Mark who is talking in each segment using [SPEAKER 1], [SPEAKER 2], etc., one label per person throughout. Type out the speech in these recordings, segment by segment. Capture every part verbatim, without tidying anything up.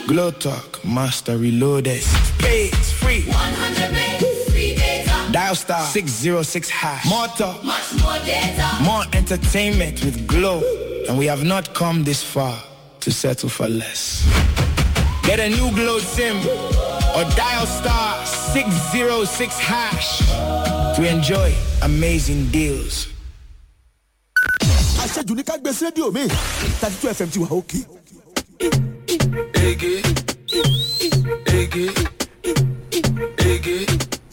[SPEAKER 1] Glow Talk, Master Reloaded. Spades free.
[SPEAKER 2] one hundred meg free data.
[SPEAKER 1] Dial star six oh six hash. More talk,
[SPEAKER 2] Much more data.
[SPEAKER 1] more entertainment with Glow. And we have not come this far to settle for less. Get a new Glow SIM or dial star six oh six hash to enjoy amazing deals.
[SPEAKER 3] Aṣáájú ní ká gbé sí rédíò mi thirty-two F M ti wà òkè.
[SPEAKER 4] Ege, ege, ege.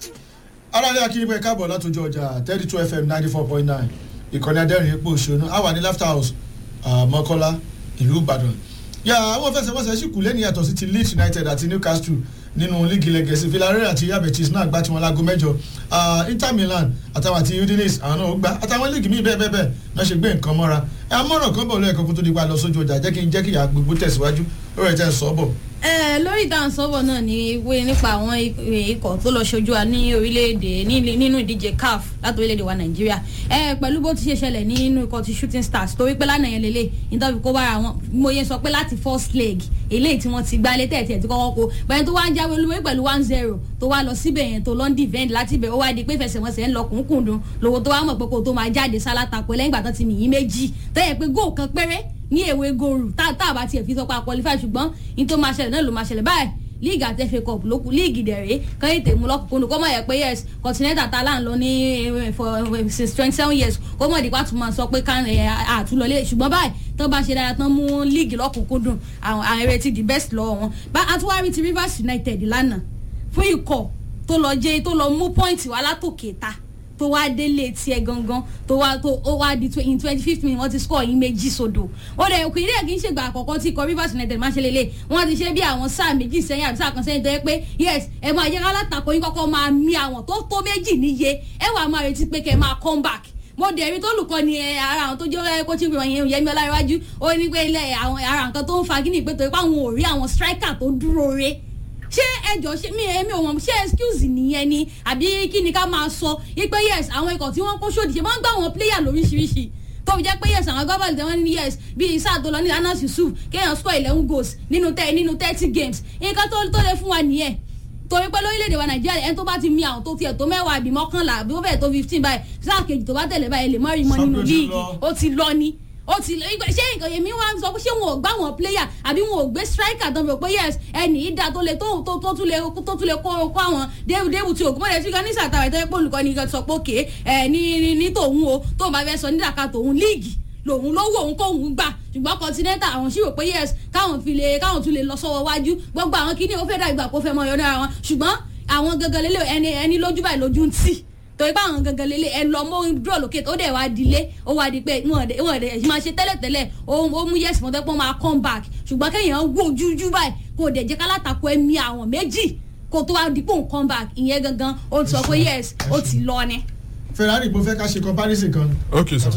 [SPEAKER 5] Aráàlú akínyìnbó ẹ̀ka bọ̀ látọjú ọjà thirty-two F M ninety-four point nine ìkànnì adẹ́rìn epo òṣèlú àwa ní Laughter House Mọ́kọ́lá ìlú Ìbàdàn. Yà àwọn fẹsẹ̀fẹsẹ̀ sì kù lẹ́nu yàtọ̀ sí ti Leeds United àti Newcastle nínú líìgì lẹ́gẹ̀ẹ́sì Villarreal àti Real Betis náà gbá tiwọn láago mẹ́jọ Inter Milan àtàwọn àti Udinese àwọn náà ó gbá àtàwọn líìgì míì bẹ́ẹ̀ bẹ́ẹ̀ bẹ́ẹ̀ náà ṣe gbé nǹkan mọ́ra ẹ̀ amọ̀ràn kan bọ̀ lẹ́ẹ̀kan kó tó di pa lọ sójú ọjà jẹ́ kí n jẹ́ kí ìyá gbogbo tẹ̀síwájú ó rẹ̀ tẹ̀ sọ́ bọ̀.
[SPEAKER 6] ẹ lórí ìdáhùn sọ́bọ̀ náà ni wé nípa àwọn ikọ̀ tó lọ ṣojú wa ní orílẹ̀-èdè nínú ìdíje C A F láti orílẹ̀-èdè wa Nàìjíríà ẹ pẹ̀lú bó ti ṣe ṣẹlẹ̀ nínú ikọ̀ ti Shooting Stars torí pé lánàá yẹn lélẹ̀ nítorí kó bára wọn mo yẹ sọ pé láti first leg eléyìí tí wọ́n ti gbá létẹ̀ ẹ̀ tí kọ́kọ́ kó bẹ́ẹ̀ tó wá ń jáwé olúwé pẹ̀lú one zero tó wá lọ síbẹ̀ yẹn tó lọ ń defend láti ibẹ̀ ó wá di pé fẹsẹ̀wọnsẹ̀ ń lọ kùnkùndùn lówó tó wá mọ̀ pé kó tó máa jáde sálátakò lẹ́yìn ìgbà tán ti mìín méjì tẹ́yẹ̀ pé góò kan péré ní èwe goru tá tá bá tiẹ̀ fi sọ pé a qualify ṣùgbọ́n ní tó máa ṣẹlẹ̀ náà ló máa ṣẹlẹ̀ báyìí league àti F A Cup ló kù league dẹ̀rẹ́ kan ètè mú lọ́kùnkùn kó mọ̀ yẹ pé yes continental ta là ń lọ ní for since twenty seven years kó mọ̀ dípá tún máa sọ pé ká àtúlọlé ṣùgbọ́n báyìí tó bá ṣe dáadáa tán mú league lọ́kùnkùn dùn àwọn ààrẹ ti the best lọ́wọ́ wọn bá àtúwárí ti Rivers United lánàá fún ikọ̀ tó lọ jẹ́ tó lọ mú point wá látòkè ta tó wá délé tiẹ̀ gangan tó wá tó ó wá di in twenty fifth minute wọ́n ti score yín méjì sódò ó dẹ̀ òkè ilé kì í ṣègbà àkọ́kọ́ tí ikọ̀ Rivers United máa ṣe lélẹ̀ wọ́n ti ṣe bí àwọn sáà méjì sẹ́yìn àbí sáà kan sẹ́yìn tó yẹ pé yes ẹ máa yẹ alátakò yín kọ́kọ́ máa mí àwọn tó tó méjì níye ẹ wàá máa retí pé kẹ́ máa come back mo dẹ̀ rí tó lùkọ́ ni ara àwọn tó jẹ́ coaching group yẹn Yẹmí Ọláníwájú ó ní pé ilẹ̀ àwọn ara nǹkan tó ń fa kíní pé torí pé àwọn ò rí àwọn striker tó dúró re ṣé ẹjọ́ ṣe mi èmi ò mọ̀ ṣé excuse nìyẹn ni àbí kí ni ká máa sọ ipe yes àwọn ikọ̀ tí wọ́n kó sódì ṣe máa ń gbà wọ́n player lóríṣiríṣi tó fi jẹ́ pé yes àwọn gọ́ọ̀bà tí wọ́n ní yes bíi sáà tó lọ ní Anas Yusuf kéèyàn score eleven goals nínú tẹ nínú thirty games nǹkan tó tó lè fún wa nìyẹn torí pé lórílẹ̀‐èdè wa Nàìjíríà ẹni tó bá ti mi àwọn tó tiẹ̀ tó mẹ́wàá àbí mọ́kànlá àbí ó fẹ́ẹ̀ tó fifteen báyìí sáà kejì tó bá tẹ̀lé báyìí lè mọ́ rí mọ́ nínú líìgì ó ti lọ ni ó ti ṣé nǹkan yẹmi wá ń sọ pé ṣé wọn ò gbá wọn player àbí wọn ò gbé striker tó ń rò pé yes ẹnì ìdá tó lè tó tó tún lè tó tún lè kó kó àwọn déwù tí ògùn mọ̀lẹ́sí kan ní sàtàwẹ̀ tó yẹ pé olùkọ́ ni sọ pé òkè ẹ ní ní tòun o tóun bá fẹ́ sọ nídàka tòun líìgì lòun lówó òun kóun gbà ṣùgbọ́n continental àwọn sì rò pé yes káwọn fi lè káwọn tún lè lọ sọ́wọ́ wájú gbogbo àwọn kíní ó fẹ́ dà ìgbà kó fẹ́ mọ ọyọ́ náà wọn ṣùgbọ́n àwọn gangan lélẹ̀ ẹni ẹni lójú báyìí lójú ń tì torí bá àwọn gangan lélẹ̀ ẹ lọ mọ́ dúró lókè ó dẹ̀ wá dilé ó wá di pé wọ́n dẹ̀ wọ́n dẹ̀ máa ṣe tẹ́lẹ̀tẹ́lẹ̀ ó mú yes mọ́tẹ́ pọ́n máa come back ṣùgbọ́n kéèyàn wó jújú báyìí kò dẹ̀ jẹ́ kálátakò ẹ̀mí àwọn méjì kó tó wá di pé òun come back ìyẹn gangan ó ti sọ pé yes ó ti lọ ni.
[SPEAKER 5] Ferrari mo fẹ́ ká ṣe comparison kan.
[SPEAKER 4] ok sir.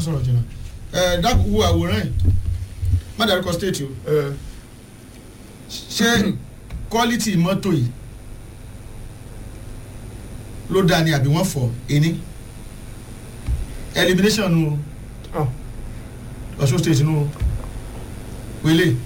[SPEAKER 5] ẹ dákun wo àwòrán ẹ má dárúkọ state o ṣé quality mọ́tò yìí ló dáa ni àbí wọ́n fọ́ ẹni elimination nu Ọ̀ṣun state nu wele.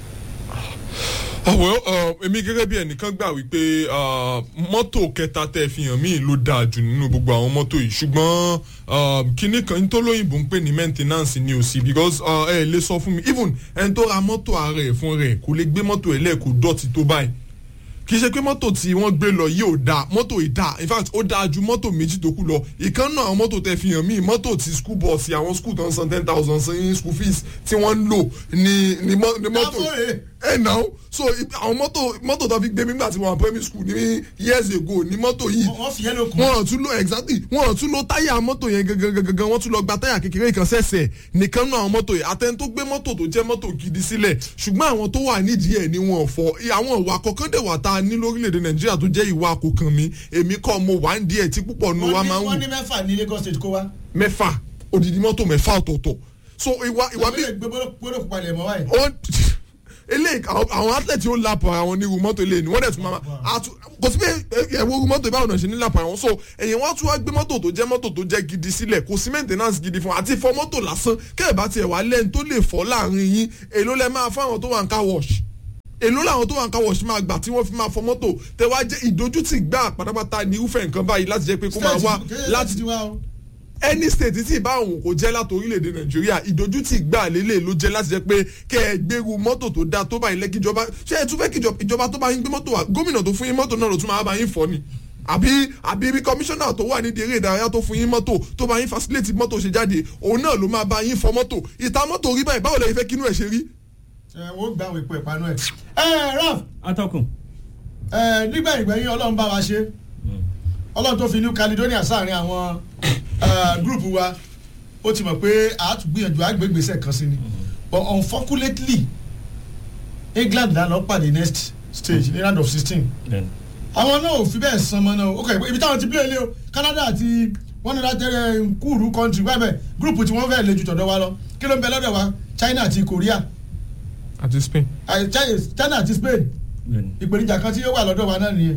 [SPEAKER 4] ọ̀wọ́ èmi gẹ́gẹ́ bí ẹnìkan gbà wípé mọ́tò kẹta tẹ́ fi hàn mí ló dáa jù nínú gbogbo àwọn mọ́tò yìí ṣùgbọ́n kinní kan tó lóyìnbó ń pè ní maintenance ni ò sí because ẹ lè sọ fún mi even ẹni tó ra mọ́tò ara ẹ̀ fún rẹ̀ kò lè gbé mọ́tò ẹ̀ lẹ́ẹ̀kọ́ dọ̀tí tó báyìí kì í ṣe pé mọ́tò tí wọ́n gbé lọ yìí ò dáa mọ́tò yìí dáa in fact ó dáa ju mọ́tò méjì tó kù lọ ìkan náà àwọn mọ́tò tẹ́ fi hàn mí mọ́tò tí school bus àwọn school tó ń san ten thousand sí school fees tí wọ́n ń lò ní ní mọ́tò ẹ̀ náà so àwọn mọ́tò mọ́tò tó fi gbé mi nígbà tí wọ́n wà primary school ní years ago ní mọ́tò yìí wọ́n tún lò exactly wọ́n tún lò táyà mọ́tò yẹn gangan wọ́n tún lọ gba táyà kékeré kan sẹ́sẹ̀ nìkan náà àwọn mọ́tò yẹn àtẹni tó gbé mọ́tò tó jẹ́ mọ́tò gidi sílẹ̀ ṣùgbọ́n àwọn tó wà nídìí ẹ̀ ni wọ́n fọ́ àwọn ìwà kọ̀ọ̀kan dẹ̀ wà tá a ní lórílẹ̀‐èdè Nàìjíríà tó jẹ́ ìwà àkókàn mi èmi kọ́ mo wà ń díẹ̀ tí púpọ̀ nù wa máa ń wù.
[SPEAKER 5] wọ́n ní mẹ́fà ní Lagos State kó wá.
[SPEAKER 4] mẹ́fà odidi mọ́tò mẹ́fà ọ̀tọ̀ọ̀tọ̀ so ìwà ìwà bí.
[SPEAKER 5] gbọ́dọ̀ palẹ̀ mọ́ wáyé.
[SPEAKER 4] eléyìí àwọn athlete yóò lapọ̀ àwọn ní irú mọ́tò eléyìí ni wọ́n dẹ̀ tún máa kò sí pé ẹ̀wọ̀ irú mọ́tò ìbáwọn náà ṣe ní lapọ̀ àwọn so ẹ̀yìn wọn tún wá gbé mọ́tò tó jẹ́ mọ́tò tó jẹ́ gidi sílẹ̀ kò sí maintenance gidi fún àti fọ mọ́tò lásán kẹ́ẹ̀ bá tiẹ̀ wá lẹ́nu tó lè fọ́ láàrin yín èló lẹ máa fáwọn tó wà ń car wash èló làwọn tó wà ń káwọ̀ ṣe máa gbà tí wọ́n fi máa fọ mọ́tò tẹ wá jẹ́ ìdójútì gbà pátápátá ní irúfẹ́ nǹkan báyìí láti jẹ́ pé kó máa wá láti any state tí ìbá òun kò jẹ́ láti orílẹ̀-èdè nàìjíríà ìdójútì gbà lélẹ̀ ló jẹ́ láti jẹ́ pé kẹ́ ẹ gbèrú mọ́tò tó dáa tó bá yín lẹ́kí ìjọba ṣé ẹ tún fẹ́ kí ìjọba tó bá yín gbé mọ́tò wá gómìnà tó fún yín mọ́tò náà ló tún máa bá yín fọ́ ni àbí àbí bí kọmíṣánná tó wà nídìí eré ìdárayá tó fún yín mọ́tò tó bá yín facilitate mọ́tò ṣe jáde òun náà ló máa bá yín fọ mọ́tò ìta mọ́tò rí báyìí báwo lẹ fẹ́ kínú ẹ̀ ṣe rí.
[SPEAKER 5] ẹ wo gba àwọn ìpò ìpanu ẹ ẹ raf
[SPEAKER 7] atọ́kùn.
[SPEAKER 5] ẹ nígbà ìgbẹ̀yìn ọlọ́run bá wa ṣe ọlọ́run tó fi New Caledonia sáàrin àwọn gúrùpù wa ó ti mọ̀ pé àtúgbìyànjú àgbègbèsẹ̀ kan sí ni but unfortunately England náà lọ pàdé next stage ní round of sixteen àwọn náà ò fi bẹ́ẹ̀ san mọ́ náà ó kọ̀ ibi táwọn ti play lé o Canada àti one hundred tẹ́lẹ̀ kúrú country wẹ́ẹ̀bẹ̀ gúrùpù tí wọ́n fẹ́ẹ́ lè ju tọ̀dọ̀ wa lọ kí ló ń bẹ lọ́dọ̀ wa China àti Korea
[SPEAKER 4] àti Spain
[SPEAKER 5] China àti Spain ìpèníjà kan tí ó wà lọ́dọ̀ wa náà nìyẹn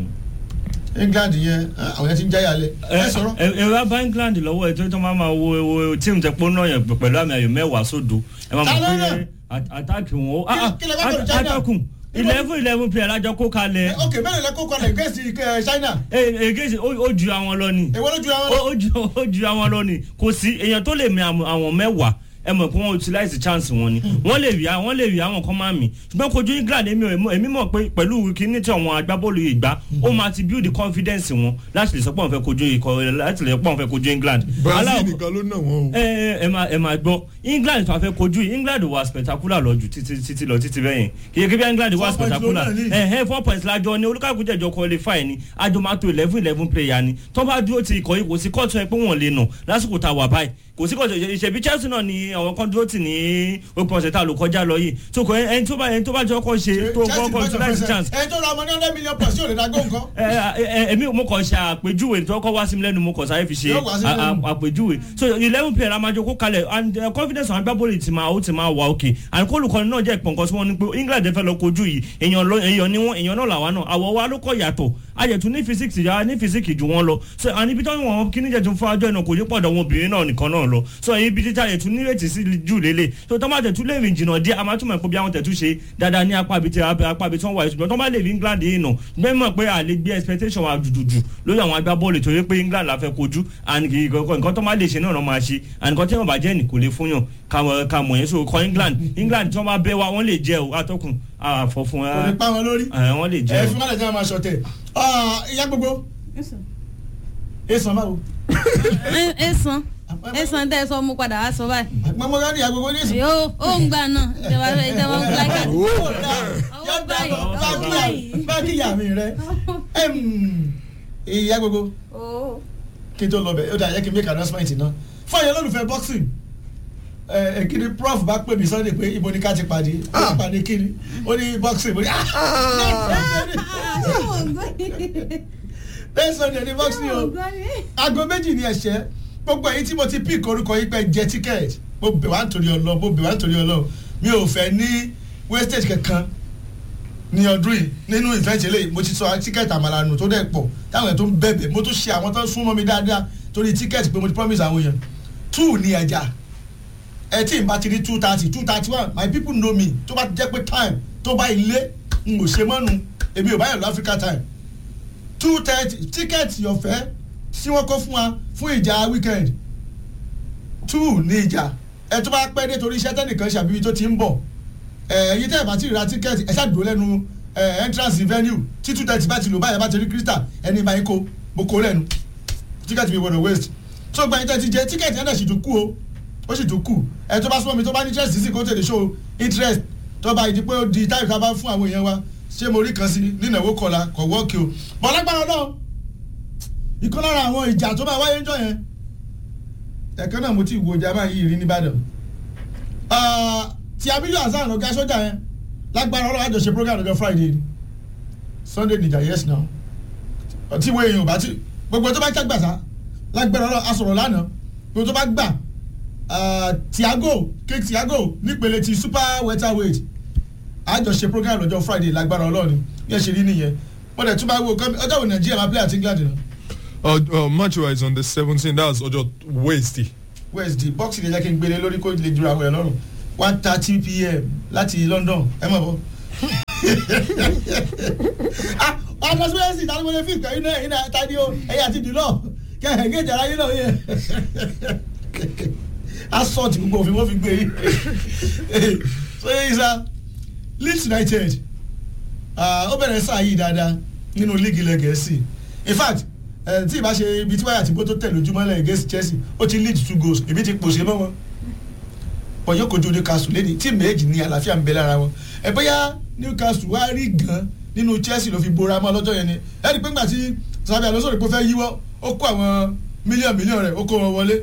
[SPEAKER 5] England yẹn àwọn yẹn ti ń jáyà lẹ. ẹ sọ̀rọ̀.
[SPEAKER 7] ẹ wá bá England lọ́wọ́ ẹ tó tó máa ma wo wo tíìmù tẹ pọ́n náà yẹn pẹ̀lú àmì ayò mẹ́wàá sódo ẹ máa mọ̀ pé àtàkì wọn àtàkùn eleven eleven player lájọ kó kalẹ̀.
[SPEAKER 5] ok bẹ́ẹ̀ lẹ kó kalẹ̀ gẹ̀ẹ́sì China.
[SPEAKER 7] ee gẹ̀ẹ́sì ó ju àwọn lọ ni.
[SPEAKER 5] èwo ló ju àwọn lọ.
[SPEAKER 7] ó ju àwọn lọ ni kò sí èèyàn tó lè mi àwọn mẹ́wàá ẹ mọ̀ pé wọ́n utilize chance wọn ni wọ́n lè rí wọ́n lè rí àwọn kan máa mì ṣùgbọ́n kojú England èmi mọ̀ pé pẹ̀lú kíní tí àwọn agbábọ́ọ̀lù yìí gbá ó máa ti build confidence wọn láti lè sọ pé wọ́n fẹ́ kojú ikọ̀ láti lè pọ̀ wọ́n fẹ́ kojú England.
[SPEAKER 4] Brazil nìkan ló nà wọ́n o.
[SPEAKER 7] ẹ ẹ máa ẹ máa gbọ́ England tó a fẹ́ kojú England wà spectacular lọ ju títí títí lọ títí bẹ́yẹn kìí kí bí England wà spectacular ẹ ẹ four points lájọ ni olùkàkùn jẹjọ qualify ni àjọ máa tó eleven eleven player ni tó bá dúró ti ikọ̀ yìí kò sí kọ́ọ̀tù ẹ pé wọ́n lè nà lásìkò tá a wà báyìí kò sí kọ́ọ̀tù ìṣẹ̀bí Chelsea náà ni àwọn kan dúró tì ní òpin ọ̀sẹ̀ tá a lò kọjá lọ yìí so kò ẹni tó bá ẹni tó bá jọ kọ́ ṣe tó kọ́ kọ́ utilize chance.
[SPEAKER 5] ẹni tó ra ọmọ ní hundred million plus yóò lè dá góòlù kan.
[SPEAKER 7] ẹ ẹ èmi mo kàn ṣe àpèjúwe tó kọ́ wá sí mi lẹ́nu mo kàn sáré fi ṣe àpèjúwe so eleven player la máa jọ kó kalẹ̀ and confidence àwọn agbábọ́ọ̀lù ti máa ó ti máa wà òkè and kólùkọ́ni náà jẹ́ ìpọ̀nkọ́ sí wọn ni pé England fẹ́ lọ kojú yìí èèyàn ni wọn èèyàn náà làwa náà àwọ̀ wa ló kọ́ yàtọ̀ ayẹ̀tún ní physics yà ní physics jù wọn lọ so and ibi tó ń wọ̀n kíní jẹ̀ tún fún ajọ́ ìnà kò ní pọ̀dọ̀ wọn obìnrin náà nìkan náà lọ so ibi títà ayẹ̀tún nírètí sí jù lélẹ̀ so tó má tẹ̀tú lè rìn jìnnà díẹ̀ a máa túmọ̀ pé bí àwọn tẹ̀tú ṣe dáadáa ní apá ibi tí apá ibi tí wọ́n wà ṣùgbọ́n tó má lè rí England yìí nà gbẹ́ mọ̀ pé a lè gbé expectation wa jùjùjù lórí àwọn agbábọ́ọ̀lù torí pé England la fẹ́ kojú and nǹkan tó má lè ṣe náà máa ṣe and nǹkan tí wọ́n bá jẹ́ ní kò lè fún yàn ká mọ̀ yẹn so kọ́ England England tí wọ́n bá bẹ́ wa wọ́n lè jẹ́ o atọ́kùn àfọ̀ fún wa
[SPEAKER 5] kò ní pa wọn lórí
[SPEAKER 7] wọ́n lè jẹ́ o.
[SPEAKER 5] ẹ fi wọn lè jẹ́ àwọn aṣọ tẹ̀ ìyá gbogbo èsàn báwo.
[SPEAKER 6] èsàn èsàn tẹ sọ mú padà wá sọ báyìí.
[SPEAKER 5] mọ̀mọ́ ká ní ìyá gbogbo ní èsàn.
[SPEAKER 6] yóò ó ń gbà náà ìjọba ìjọba ń gbà kí.
[SPEAKER 5] yóò dá bá kí ìyá mi rẹ ìyá gbogbo kí n tó lọ bẹ̀ ó dà yẹ kí n make announcement náà fún àyẹ̀ lólùfẹ́ boxing kíni prof bá pè mí Sunday pé ibo ni ká ti pàdé ó ti pàdé kíni ó ní boxing mo ní bẹ́ẹ̀ Sunday ní boxing o aago méjì ní ẹ̀ṣẹ́ gbogbo èyí tí mo ti pick orúkọ yìí pé jẹ ticket mo bẹ̀ wá nítorí ọlọ́ mo bẹ̀ wá nítorí ọlọ́ mi ò fẹ́ ní wastage kankan ní ọdún yìí nínú event eléyìí mo ti sọ ticket àmàlànù tó dẹ̀ pọ̀ táwọn ẹ̀ tó ń bẹ̀bẹ̀ mo tó ṣe àwọn tó ń súnmọ́ mi dáadáa torí ticket pé mo ti promise àwọn èèyàn two ní ẹja ẹ tí n bá ti rí two thirty two thirty one my people know me tó bá jẹ́ pé time tó bá ilé n ò ṣe mọ́nu èmi ò bá yàn lọ Africa time two thirty ticket ọ̀fẹ́ tí wọ́n kó fún wa fún ìjà weekend two ní ìjà ẹ tó bá pẹ́ dé torí iṣẹ́ tẹ́nìkan ṣàbíbi tó ti ń bọ̀ ẹ ẹ̀yin tẹ́ ẹ̀ bá ti ra ticket ẹ ṣàdúró lẹ́nu ẹ entrance venue tí two thirty bá ti lò báyìí bá ti rí crystal ẹni máa ń kó mo kó lẹ́nu ticket mi wọ̀dọ̀ waste so gba ìtẹ́ ti jẹ ticket yẹn náà sì tún kú o ó sì tún kù ẹ tó bá súnmọ́ mi tó bá ní interest sí kó tètè show interest tó bá ìdí pé ó di táyì ká bá fún àwọn èèyàn wa ṣé mo rí kan sí nínú ìwé kọlá kọ̀ wọ́ọ̀kì o bọ́ lágbára náà ìkan lára àwọn ìjà tó máa wáyé ń jọ yẹn ẹ̀kan náà mo ti wo ìjà máa yí rí nìbàdàn ti abiyu hasan ọ̀gá sójà yẹn lágbára ọlọ́wọ́ àjọṣe program ọjọ́ Friday ni Sunday nìjà yes now tí wo èèyàn ò bá ti gbogbo tó bá kẹ́ gbàsá lágbára ọlọ́wọ́ asọ̀rọ̀ lánàá gbogbo tó bá gbà Thiago cake Thiago nípele ti super welterweight àjọṣe program ọjọ́ Friday lágbára ọlọ́wọ́ ni yẹn ṣe rí nìyẹn wọ́n dẹ̀ tún bá wo ọjọ́ wo Nàìjíríà máa play àti England náà.
[SPEAKER 4] Uh, uh, match is on the seventeenth that's ọjọ́ Wednesday.
[SPEAKER 5] Wednesday boxing lè jẹ́ kí n gbélé lórí kó lè dúró àwọn ẹ̀ lọ́rùn one thirty p m láti London ẹ mọ̀ bọ́. ọ̀nà síbẹ̀sì ìdáni mo lè fi ìkà iná iná tani o ẹ̀yà àti dìlọ́ kẹ́ ẹ̀ gé ìjàrá yín náà yẹ assault gbogbo òfin wọ́n fi gbé yín so yẹ isa Leeds United ó bẹ̀rẹ̀ sáà yìí dáadáa nínú líìgì ilẹ̀ Gẹ̀ẹ́sì in fact tí ìbá ṣe ibi tí wáyà tí bó tó tẹ̀ lójúmọ́lẹ̀ against Chelsea ó ti lead two goals èmi ti pòṣe mọ́ wọn wọ́n yóò kojú Newcastle lẹ́ni tí méjì ní àlàáfíà ń bẹ lára wọn ẹ bóyá Newcastle wá rí gan nínú Chelsea ló fi bora mọ́ lọ́jọ́ yẹn ni ẹ rí i pé ńgbà tí Xabi Alonso rẹ̀ pé fẹ́ yíwọ́ ó kó àwọn mílíọ̀nù mílíọ̀nù rẹ̀ ó kó wọn wọlé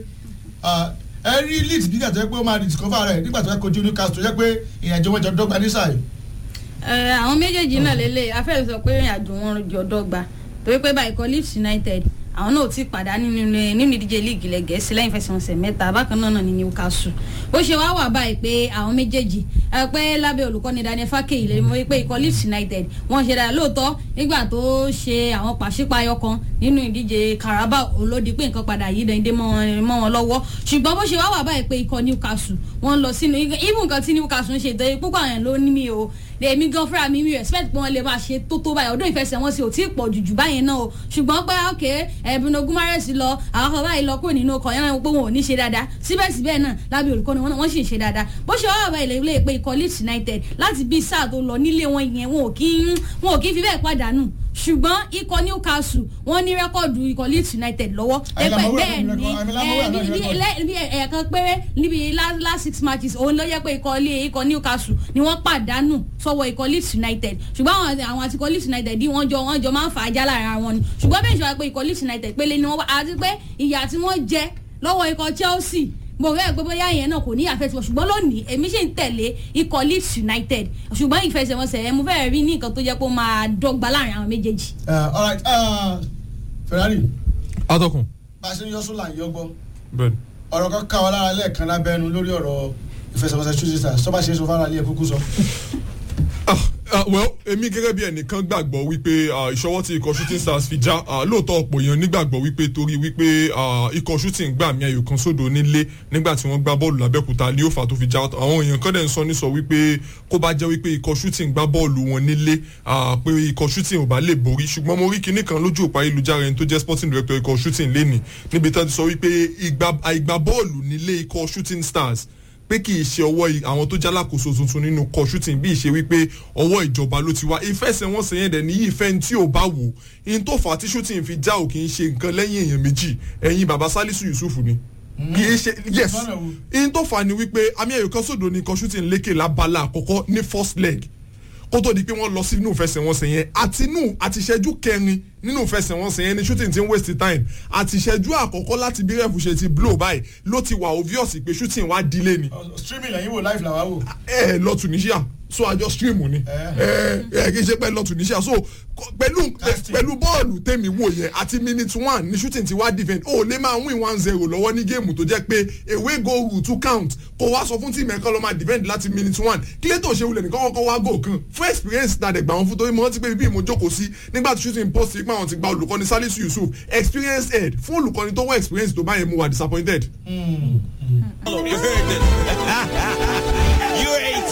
[SPEAKER 5] ẹ rí Leeds bí gàtọ́ pé ó máa discover rẹ̀ nígbà tó fẹ́ kojú Newcastle jẹ́ pé ìrìnàjò wọn jọ dọ́gba ní sáà yìí.
[SPEAKER 6] àwọn méjèèjì náà lélẹ̀ afẹ́rẹ́ sọ pé ìrìnàjò wọn jọ dọ́gba torí pé báyìí kọ́ Leeds United àwọn náà ti pàdánù nínú nínú ìdíje líìgì ilẹ̀ Gẹ̀ẹ́sì lẹ́yìn fẹsẹ̀wọnsẹ̀ mẹ́ta bákan náà ní Newcastle bó ṣe wá wà báyìí pé àwọn méjèèjì ẹ pé lábẹ́ olùkọ́ni Daniel Farke ilé mọ́ pé ikọ̀ Leeds United wọ́n ṣe dára lóòótọ́ nígbà tó ṣe àwọn pàṣípàyọ kan nínú ìdíje Carabao olódi pé nǹkan padà yí dẹ́ndé mọ́ wọn lọ́wọ́ ṣùgbọ́n bó ṣe wá wà báyìí pé ikọ̀ Newcastle wọ́n lọ sínú ibù nǹkan tí Newcastle ń ṣe ìtọ́jú púpọ̀ àwọn ló ní mi o èmi gan fúnra mi mi respect pé wọ́n lè máa ṣe tó tó báyìí ọdún ìfẹsẹ̀wọnsẹ̀ ò tí ì pọ̀ jùjù báyẹn náà o ṣùgbọ́n pé ok ẹ̀bùn Gumares lọ àwọn kan báyìí lọ kúrò nínú ọkọ̀ yẹn pé wọn ò ní ṣe dáadáa síbẹ̀síbẹ̀ náà lábẹ́ olùkọ́ni wọ́n sì ń ṣe dáadáa bó ṣe wá báyìí lè pé ikọ̀ Leeds United láti bí sáà tó lọ nílé wọn yẹn wọn ò kí wọn ò kí fi bẹ́ẹ̀ pàdánù ṣùgbọ́n ikọ̀ Newcastle wọ́n ní rẹ́kọ̀dù ikọ̀ Leeds United lọ́wọ́ ẹgbẹ́ bẹ́ẹ̀ ni ẹ̀ẹ̀kan péré níbi last six matches òun ló yẹ pé ikọ̀ Newcastle ni wọ́n pàdánù sọ́wọ́ ikọ̀ Leeds United ṣùgbọ́n àwọn àti ikọ̀ Leeds United wọ́n jọ wọ́n jọ máa ń fà á já lára wọn ni ṣùgbọ́n bẹ́ẹ̀ ṣe wá pé ikọ̀ Leeds United pélé ni wọ́n wá àti pé ìyà tí wọ́n jẹ lọ́wọ́ ikọ̀ Chelsea mo rẹ́ gbogbo yá yẹn náà kò ní àfẹsẹ̀ ṣùgbọ́n lónìí èmi ṣì ń tẹ̀lé ikọ̀ Leeds United ṣùgbọ́n ìfẹsẹ̀wọnsẹ̀ yẹn mo fẹ́ rí ní nǹkan tó jẹ́ pé ó máa dọ́gba láàrin àwọn méjèèjì.
[SPEAKER 5] all right Ferrari.
[SPEAKER 4] atọ́kùn.
[SPEAKER 5] bá a ṣe ń yọ sólà ń yọ gbọ́.
[SPEAKER 4] bẹ́ẹ̀ni.
[SPEAKER 5] ọ̀rọ̀ kan ká wa lára lẹ́ẹ̀kan lábẹ́nu lórí ọ̀rọ̀ ìfẹsẹ̀wọnsẹ̀ Shooting Stars tó bá ṣe é sọ fara lé ẹ̀kúkú sọ.
[SPEAKER 4] ah uh, well èmi gẹ́gẹ́ bí ẹnìkan gbàgbọ́ wípé ìṣọwọ́ tí ikọ̀ Shooting Stars fi já lóòótọ́ ọ̀pọ̀ èèyàn nígbàgbọ́ wípé torí wípé ikọ̀ Shooting gbà mí ayò kan sódò nílé nígbà tí wọ́n gbá bọ́ọ̀lù lábẹ́kúta ní òfà tó fi já àwọn èèyàn kan dẹ̀ ń sọ ní sọ wípé kó bá jẹ́ wípé ikọ̀ Shooting gbá bọ́ọ̀lù wọn nílé pé ikọ̀ Shooting ò bá lè borí ṣùgbọ́n mo rí kinní kan lójú òpó ayélujára ẹni tó jẹ́ sporting director ikọ̀ Shooting lénìí níbi tí wọ́n ti sọ wípé ìgbà bọ́ọ̀lù nílé ikọ̀ Shooting Stars pé kì í ṣe ọwọ́ àwọn tó jálákòóso tuntun nínú kọ Shooting bí ìṣe wípé ọwọ́ ìjọba ló ti wá ìfẹsẹ̀wọnsẹ̀ yẹn dẹ̀ ní ìfẹ́ tí ò bá wò in tó fà á tí Shooting fi já ò kì í ṣe nǹkan lẹ́yìn èèyàn méjì ẹ̀yìn baba Salisu Yusuf ni kì í ṣe yes in tó fà á ni wípé àmì ẹ̀yọ̀ kan sódò ní kọ Shooting lékè lábala àkọ́kọ́ ní first leg kó tó di pé wọ́n lọ sí inú ìfẹsẹ̀wọnsẹ̀ yẹn àtinú àtiṣẹ́jú kẹrin nínú ìfẹsẹ̀wọnsẹ̀ yẹn ni Shooting ti ń waste time àtiṣẹ́jú àkọ́kọ́ láti bí rẹ́fù ṣe ti blow báyìí ló ti wà obvious pé Shooting wá dílé ni.
[SPEAKER 5] streaming lẹ́yìn wo live làwa wò.
[SPEAKER 4] ẹ ẹ lọ Tunisia so àjọ stream ni ẹ ẹ kì í ṣe pé lọ Tunisia so pẹ̀lú pẹ̀lú bọ́ọ̀lù tèmi wò yẹn àti minute one ni Shooting ti wá defend ó lè máa win one zero lọ́wọ́ ní géèmù tó jẹ́ pé away goal rule to count kó wá sọ fún tíìmù ẹ̀kan ló máa defend láti minute one kílẹ̀ tó ṣe wulẹ̀ nìkan kọ́kọ́ wá goal kan fún experience náà dẹ̀gbà wọn fún torí mo rántí pé bíbí mo jókòó sí nígbà tí Shooting post pé àwọn ti gba olùkọ́ni Salisu Yusuf experience head fún olùkọ́ni tó wọ́n experience tó bá yẹn mú wa disappointed.